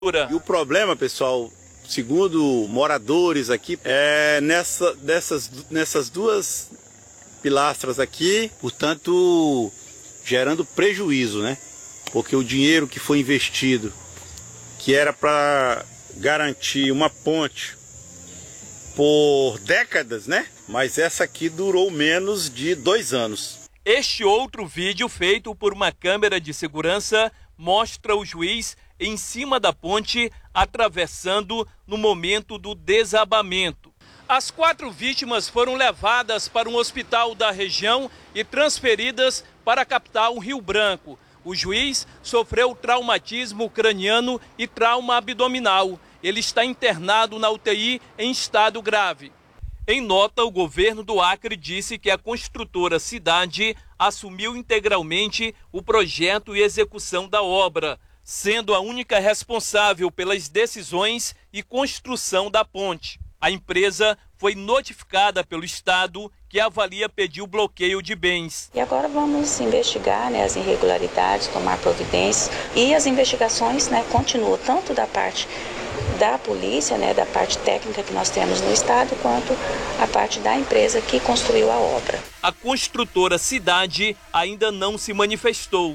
E o problema, pessoal, segundo moradores aqui, é nessas duas pilastras aqui, portanto, gerando prejuízo, né? Porque o dinheiro que foi investido, que era para garantir uma ponte por décadas, né? Mas essa aqui durou menos de 2 anos. Este outro vídeo, feito por uma câmera de segurança, mostra o juiz em cima da ponte, atravessando no momento do desabamento. As 4 vítimas foram levadas para um hospital da região e transferidas para a capital Rio Branco. O juiz sofreu traumatismo craniano e trauma abdominal. Ele está internado na UTI em estado grave. Em nota, o governo do Acre disse que a construtora Cidade assumiu integralmente o projeto e execução da obra, sendo a única responsável pelas decisões e construção da ponte. A empresa foi notificada pelo Estado, que avalia pedir o bloqueio de bens. E agora vamos investigar, né, as irregularidades, tomar providências, e as investigações, né, continuam tanto da parte da polícia, né, da parte técnica que nós temos no Estado, quanto a parte da empresa que construiu a obra. A construtora Cidade ainda não se manifestou.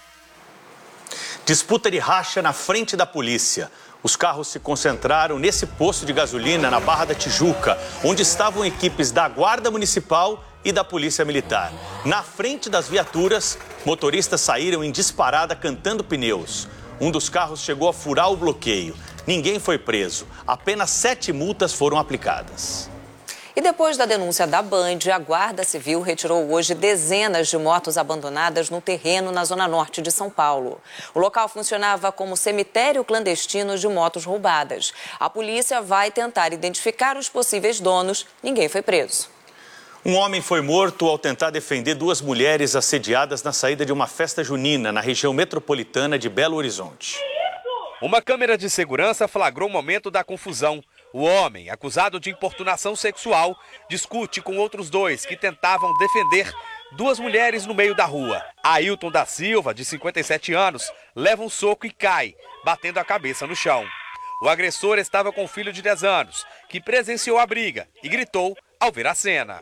Disputa de racha na frente da polícia. Os carros se concentraram nesse posto de gasolina na Barra da Tijuca, onde estavam equipes da Guarda Municipal e da Polícia Militar. Na frente das viaturas, motoristas saíram em disparada cantando pneus. Um dos carros chegou a furar o bloqueio. Ninguém foi preso. Apenas 7 multas foram aplicadas. E depois da denúncia da Band, a Guarda Civil retirou hoje dezenas de motos abandonadas no terreno na zona norte de São Paulo. O local funcionava como cemitério clandestino de motos roubadas. A polícia vai tentar identificar os possíveis donos. Ninguém foi preso. Um homem foi morto ao tentar defender 2 mulheres assediadas na saída de uma festa junina na região metropolitana de Belo Horizonte. Uma câmera de segurança flagrou o momento da confusão. O homem, acusado de importunação sexual, discute com outros 2 que tentavam defender 2 mulheres no meio da rua. Ailton da Silva, de 57 anos, leva um soco e cai, batendo a cabeça no chão. O agressor estava com um filho de 10 anos, que presenciou a briga e gritou ao ver a cena.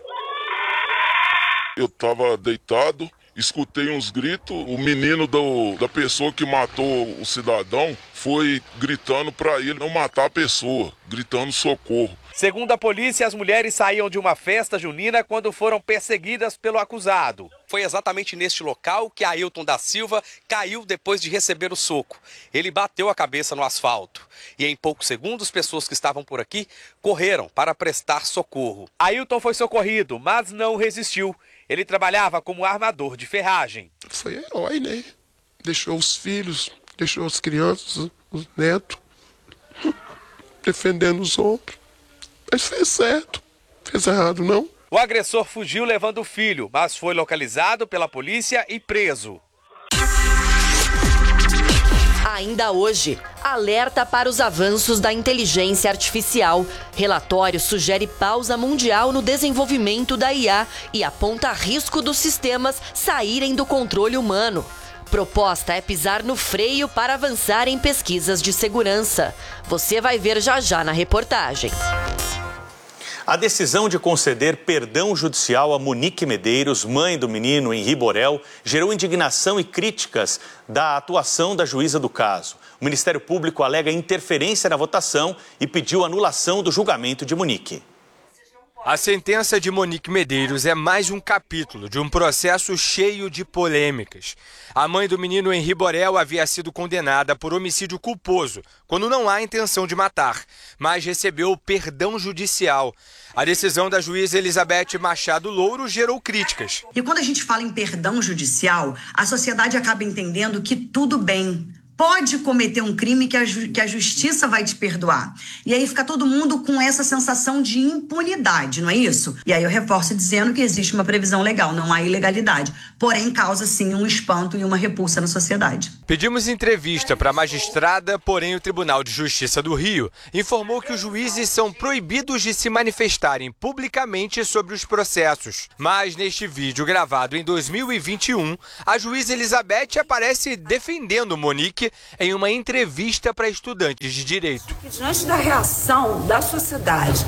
Eu estava deitado, escutei uns gritos, o menino da pessoa que matou o cidadão foi gritando para ele não matar a pessoa, gritando socorro. Segundo a polícia, as mulheres saíam de uma festa junina quando foram perseguidas pelo acusado. Foi exatamente neste local que Ailton da Silva caiu depois de receber o soco. Ele bateu a cabeça no asfalto. E em poucos segundos, pessoas que estavam por aqui correram para prestar socorro. Ailton foi socorrido, mas não resistiu. Ele trabalhava como armador de ferragem. Foi herói, né? Deixou os filhos, deixou as crianças, os netos, defendendo os outros. Mas fez certo, fez errado não. O agressor fugiu levando o filho, mas foi localizado pela polícia e preso. Ainda hoje, alerta para os avanços da inteligência artificial. Relatório sugere pausa mundial no desenvolvimento da IA e aponta risco dos sistemas saírem do controle humano. Proposta é pisar no freio para avançar em pesquisas de segurança. Você vai ver já já na reportagem. A decisão de conceder perdão judicial a Monique Medeiros, mãe do menino Henri Borel, gerou indignação e críticas da atuação da juíza do caso. O Ministério Público alega interferência na votação e pediu anulação do julgamento de Monique. A sentença de Monique Medeiros é mais um capítulo de um processo cheio de polêmicas. A mãe do menino Henri Borel havia sido condenada por homicídio culposo, quando não há intenção de matar, mas recebeu perdão judicial. A decisão da juíza Elizabeth Machado Louro gerou críticas. E quando a gente fala em perdão judicial, a sociedade acaba entendendo que tudo bem. Pode cometer um crime que a justiça vai te perdoar. E aí fica todo mundo com essa sensação de impunidade, não é isso? E aí eu reforço dizendo que existe uma previsão legal, não há ilegalidade. porém causa sim um espanto e uma repulsa na sociedade. Pedimos entrevista para a magistrada, porém o Tribunal de Justiça do Rio informou que os juízes são proibidos de se manifestarem publicamente sobre os processos. Mas neste vídeo gravado em 2021, a juíza Elizabeth aparece defendendo Monique em uma entrevista para estudantes de direito. Diante da reação da sociedade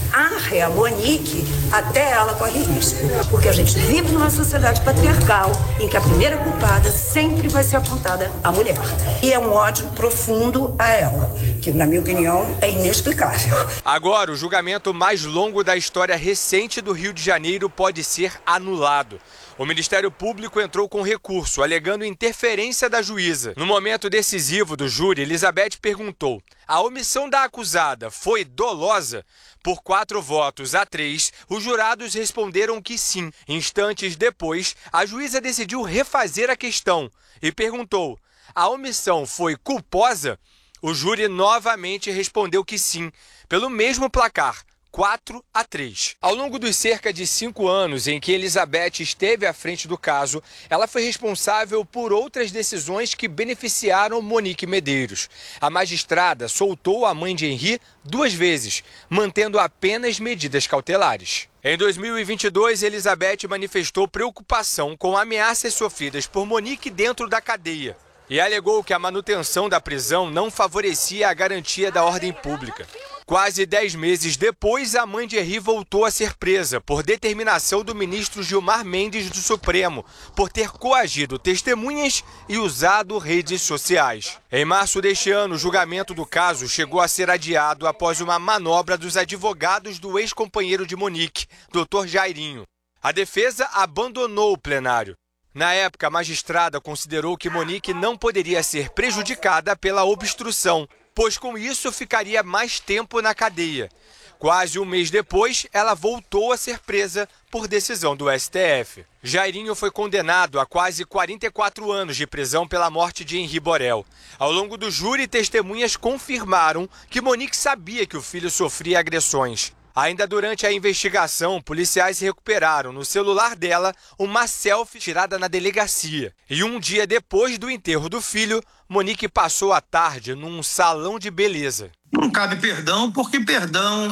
a Monique, até ela corre risco. Porque a gente vive numa sociedade patriarcal em que a primeira culpada sempre vai ser apontada a mulher. E é um ódio profundo a ela, que na minha opinião é inexplicável. Agora, o julgamento mais longo da história recente do Rio de Janeiro pode ser anulado. O Ministério Público entrou com recurso, alegando interferência da juíza. No momento decisivo do júri, Elizabeth perguntou: a omissão da acusada foi dolosa? Por 4 votos a 3, os jurados responderam que sim. Instantes depois, a juíza decidiu refazer a questão e perguntou: a omissão foi culposa? O júri novamente respondeu que sim, pelo mesmo placar. 4 a 3. Ao longo dos cerca de 5 anos em que Elizabeth esteve à frente do caso, ela foi responsável por outras decisões que beneficiaram Monique Medeiros. A magistrada soltou a mãe de Henri 2 vezes, mantendo apenas medidas cautelares. Em 2022, Elizabeth manifestou preocupação com ameaças sofridas por Monique dentro da cadeia e alegou que a manutenção da prisão não favorecia a garantia da ordem pública. Quase 10 meses depois, a mãe de Henri voltou a ser presa por determinação do ministro Gilmar Mendes do Supremo, por ter coagido testemunhas e usado redes sociais. Em março deste ano, o julgamento do caso chegou a ser adiado após uma manobra dos advogados do ex-companheiro de Monique, Dr. Jairinho. A defesa abandonou o plenário. Na época, a magistrada considerou que Monique não poderia ser prejudicada pela obstrução, pois com isso ficaria mais tempo na cadeia. Quase um mês depois, ela voltou a ser presa por decisão do STF. Jairinho foi condenado a quase 44 anos de prisão pela morte de Henri Borel. Ao longo do júri, testemunhas confirmaram que Monique sabia que o filho sofria agressões. Ainda durante a investigação, policiais recuperaram no celular dela uma selfie tirada na delegacia. E um dia depois do enterro do filho, Monique passou a tarde num salão de beleza. Não cabe perdão, porque perdão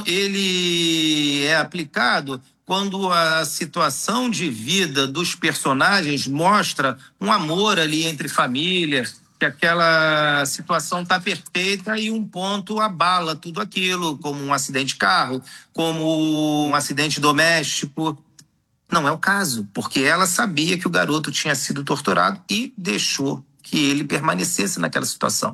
ele é aplicado quando a situação de vida dos personagens mostra um amor ali entre famílias, que aquela situação está perfeita e um ponto abala tudo aquilo, como um acidente de carro, como um acidente doméstico. Não é o caso, porque ela sabia que o garoto tinha sido torturado e deixou que ele permanecesse naquela situação.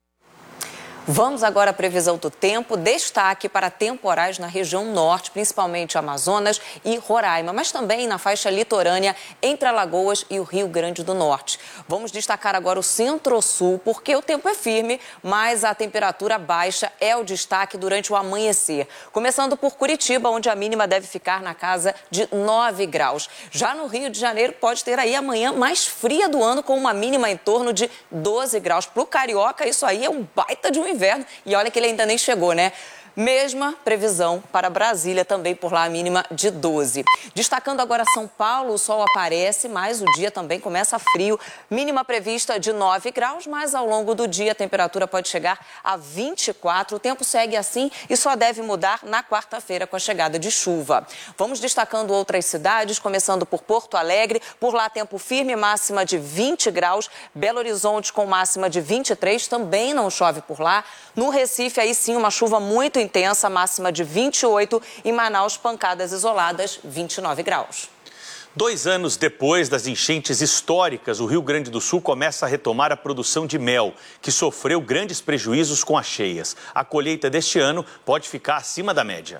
Vamos agora à previsão do tempo. Destaque para temporais na região norte, principalmente Amazonas e Roraima, mas também na faixa litorânea entre Alagoas e o Rio Grande do Norte. Vamos destacar agora o centro-sul, porque o tempo é firme, mas a temperatura baixa é o destaque durante o amanhecer. Começando por Curitiba, onde a mínima deve ficar na casa de 9 graus. Já no Rio de Janeiro, pode ter aí a manhã mais fria do ano, com uma mínima em torno de 12 graus. Para o carioca, isso aí é um baita de um inverno, e olha que ele ainda nem chegou, né? Mesma previsão para Brasília, também por lá a mínima de 12. Destacando agora São Paulo, o sol aparece, mas o dia também começa frio. Mínima prevista de 9 graus, mas ao longo do dia a temperatura pode chegar a 24. O tempo segue assim e só deve mudar na quarta-feira com a chegada de chuva. Vamos destacando outras cidades, começando por Porto Alegre. Por lá tempo firme, máxima de 20 graus. Belo Horizonte com máxima de 23, também não chove por lá. No Recife, aí sim, uma chuva muito intensa, máxima de 28, e Manaus, pancadas isoladas, 29 graus. 2 anos depois das enchentes históricas, o Rio Grande do Sul começa a retomar a produção de mel, que sofreu grandes prejuízos com as cheias. A colheita deste ano pode ficar acima da média.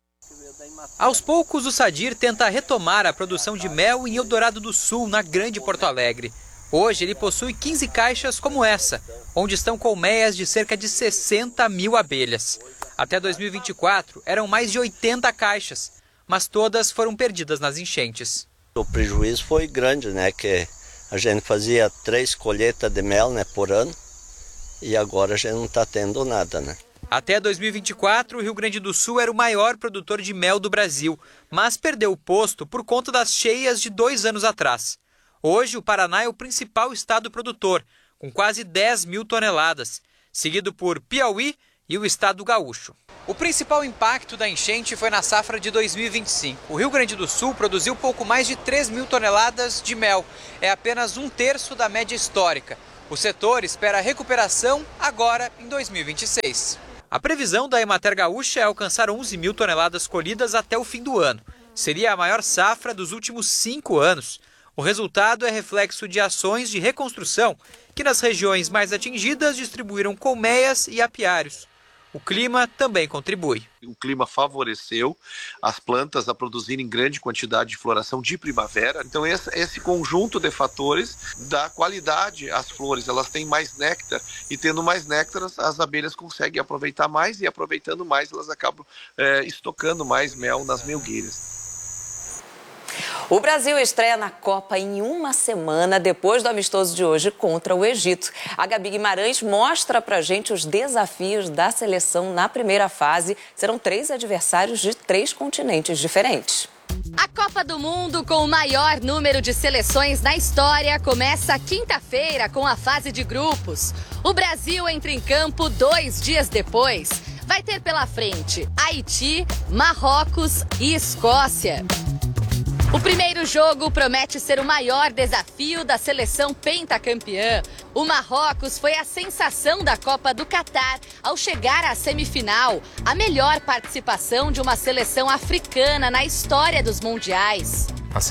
Aos poucos, o Sadir tenta retomar a produção de mel em Eldorado do Sul, na Grande Porto Alegre. Hoje, ele possui 15 caixas como essa, onde estão colmeias de cerca de 60 mil abelhas. Até 2024, eram mais de 80 caixas, mas todas foram perdidas nas enchentes. O prejuízo foi grande, né? Que a gente fazia 3 colheitas de mel, né, por ano, e agora a gente não está tendo nada, né? Até 2024, o Rio Grande do Sul era o maior produtor de mel do Brasil, mas perdeu o posto por conta das cheias de 2 anos atrás. Hoje, o Paraná é o principal estado produtor, com quase 10 mil toneladas, seguido por Piauí e o estado gaúcho. O principal impacto da enchente foi na safra de 2025. O Rio Grande do Sul produziu pouco mais de 3 mil toneladas de mel. É apenas 1/3 da média histórica. O setor espera a recuperação agora em 2026. A previsão da Emater Gaúcha é alcançar 11 mil toneladas colhidas até o fim do ano. Seria a maior safra dos últimos 5 anos. O resultado é reflexo de ações de reconstrução que nas regiões mais atingidas distribuíram colmeias e apiários. O clima também contribui. O clima favoreceu as plantas a produzirem grande quantidade de floração de primavera. Então esse conjunto de fatores dá qualidade às flores. Elas têm mais néctar e tendo mais néctar as abelhas conseguem aproveitar mais e aproveitando mais elas acabam estocando mais mel nas melgueiras. O Brasil estreia na Copa em uma semana depois do amistoso de hoje contra o Egito. A Gabi Guimarães mostra pra gente os desafios da seleção na primeira fase. Serão 3 adversários de 3 continentes diferentes. A Copa do Mundo, com o maior número de seleções na história, começa quinta-feira com a fase de grupos. O Brasil entra em campo 2 dias depois. Vai ter pela frente Haiti, Marrocos e Escócia. O primeiro jogo promete ser o maior desafio da seleção pentacampeã. O Marrocos foi a sensação da Copa do Catar ao chegar à semifinal, a melhor participação de uma seleção africana na história dos mundiais.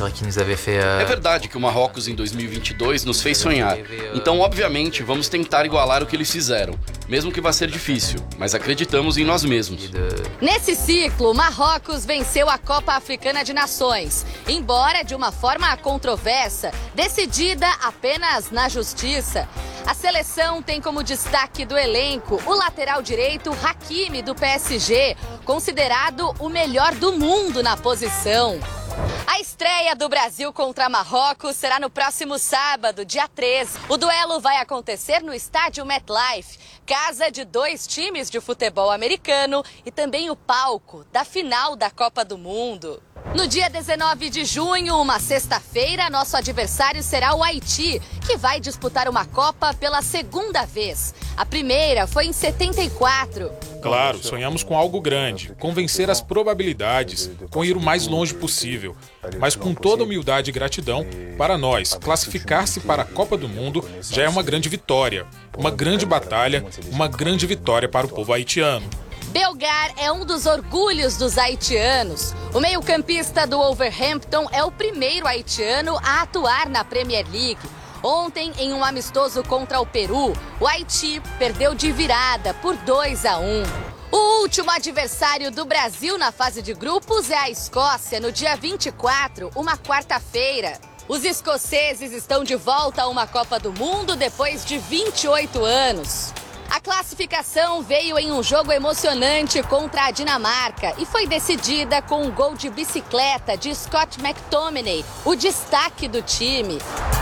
É verdade que o Marrocos em 2022 nos fez sonhar. Então, obviamente, vamos tentar igualar o que eles fizeram, mesmo que vá ser difícil, mas acreditamos em nós mesmos. Nesse ciclo, o Marrocos venceu a Copa Africana de Nações, embora de uma forma controversa, decidida apenas na justiça. A seleção tem como destaque do elenco o lateral direito Hakimi do PSG, considerado o melhor do mundo na posição. A estreia do Brasil contra Marrocos será no próximo sábado, dia 13. O duelo vai acontecer no estádio MetLife, casa de 2 times de futebol americano e também o palco da final da Copa do Mundo. No dia 19 de junho, uma sexta-feira, nosso adversário será o Haiti, que vai disputar uma Copa pela 2ª vez. A primeira foi em 74. Claro, sonhamos com algo grande, com vencer as probabilidades, com ir o mais longe possível. Mas com toda humildade e gratidão, para nós, classificar-se para a Copa do Mundo já é uma grande vitória, uma grande batalha, uma grande vitória para o povo haitiano. Belgar é um dos orgulhos dos haitianos. O meio-campista do Wolverhampton é o primeiro haitiano a atuar na Premier League. Ontem, em um amistoso contra o Peru, o Haiti perdeu de virada por 2-1. O último adversário do Brasil na fase de grupos é a Escócia, no dia 24, uma quarta-feira. Os escoceses estão de volta a uma Copa do Mundo depois de 28 anos. A classificação veio em um jogo emocionante contra a Dinamarca e foi decidida com um gol de bicicleta de Scott McTominay, o destaque do time.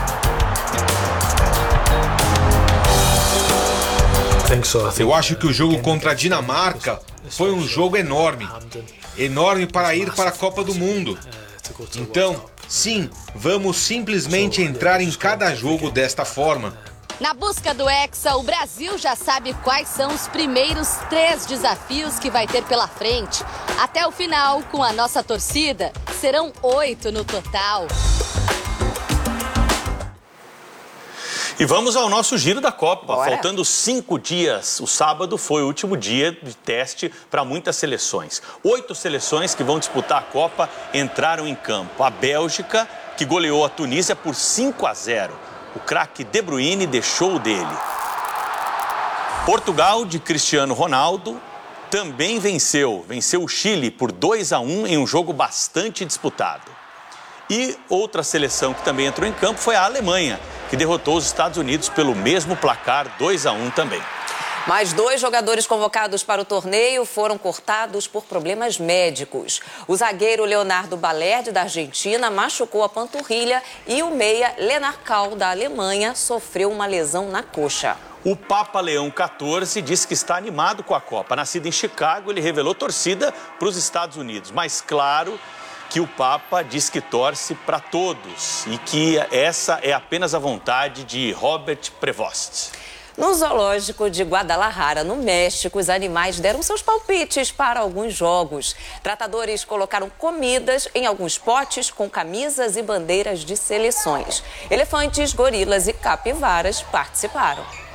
Eu acho que o jogo contra a Dinamarca foi um jogo enorme. Enorme para ir para a Copa do Mundo. Então, sim, vamos simplesmente entrar em cada jogo desta forma. Na busca do Hexa, o Brasil já sabe quais são os primeiros 3 desafios que vai ter pela frente. Até o final, com a nossa torcida, serão 8 no total. E vamos ao nosso giro da Copa. Bora. Faltando 5 dias. O sábado foi o último dia de teste para muitas seleções. 8 seleções que vão disputar a Copa entraram em campo. A Bélgica, que goleou a Tunísia por 5-0. O craque De Bruyne deixou o dele. Portugal, de Cristiano Ronaldo, também venceu. Venceu o Chile por 2-1 em um jogo bastante disputado. E outra seleção que também entrou em campo foi a Alemanha, que derrotou os Estados Unidos pelo mesmo placar, 2-1 também. Mais 2 jogadores convocados para o torneio foram cortados por problemas médicos. O zagueiro Leonardo Balerdi, da Argentina, machucou a panturrilha e o meia Lennart Kahl, da Alemanha, sofreu uma lesão na coxa. O Papa Leão XIV diz que está animado com a Copa. Nascido em Chicago, ele revelou torcida para os Estados Unidos. Mas, claro, que o Papa diz que torce para todos e que essa é apenas a vontade de Robert Prevost. No zoológico de Guadalajara, no México, os animais deram seus palpites para alguns jogos. Tratadores colocaram comidas em alguns potes com camisas e bandeiras de seleções. Elefantes, gorilas e capivaras participaram.